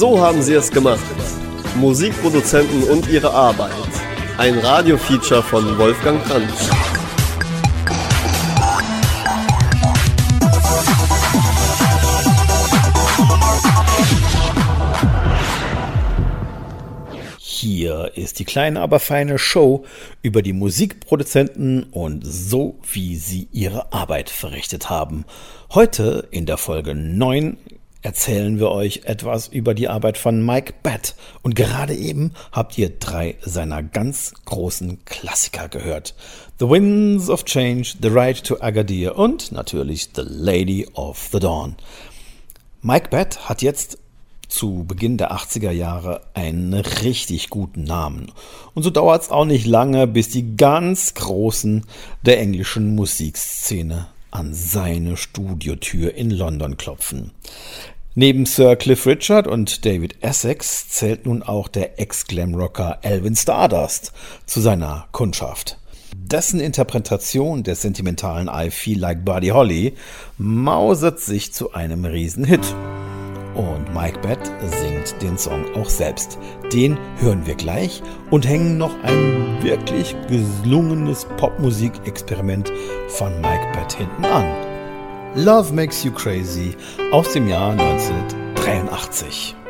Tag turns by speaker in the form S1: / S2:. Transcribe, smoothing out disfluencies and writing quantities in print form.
S1: So haben sie es gemacht. Musikproduzenten und ihre Arbeit. Ein Radio-Feature von Wolfgang Kranz.
S2: Hier ist die kleine, aber feine Show über die Musikproduzenten und so, wie sie ihre Arbeit verrichtet haben. Heute in der Folge 9 erzählen wir euch etwas über die Arbeit von Mike Batt. Und gerade eben habt ihr 3 seiner ganz großen Klassiker gehört. The Winds of Change, The Ride to Agadir und natürlich The Lady of the Dawn. Mike Batt hat jetzt zu Beginn der 80er Jahre einen richtig guten Namen. Und so dauert es auch nicht lange, bis die ganz Großen der englischen Musikszene an seine Studiotür in London klopfen. Neben Sir Cliff Richard und David Essex zählt nun auch der Ex-Glamrocker Alvin Stardust zu seiner Kundschaft. Dessen Interpretation des sentimentalen I Feel Like Buddy Holly mausert sich zu einem Riesenhit. Und Mike Batt singt den Song auch selbst. Den hören wir gleich und hängen noch ein wirklich gelungenes Popmusik-Experiment von Mike Batt hinten an. Love Makes You Crazy aus dem Jahr 1983.